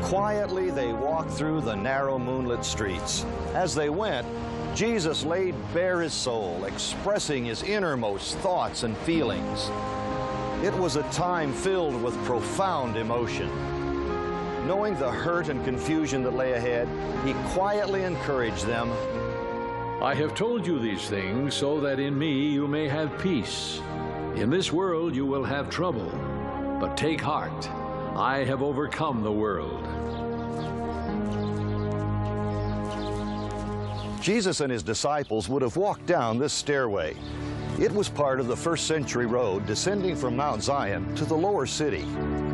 Quietly, they walked through the narrow moonlit streets. As they went, Jesus laid bare his soul, expressing his innermost thoughts and feelings. It was a time filled with profound emotion. Knowing the hurt and confusion that lay ahead, he quietly encouraged them. I have told you these things so that in me you may have peace. In this world you will have trouble, but take heart. I have overcome the world. Jesus and his disciples would have walked down this stairway. It was part of the first-century road descending from Mount Zion to the lower city.